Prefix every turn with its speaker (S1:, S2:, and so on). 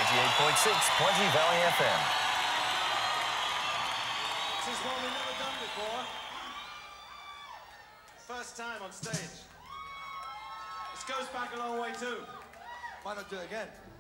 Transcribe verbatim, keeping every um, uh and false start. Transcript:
S1: ninety-eight point six Plenty Valley F M.
S2: This is one we've never done before. First time on stage. This goes back a long way too. Why not do it again?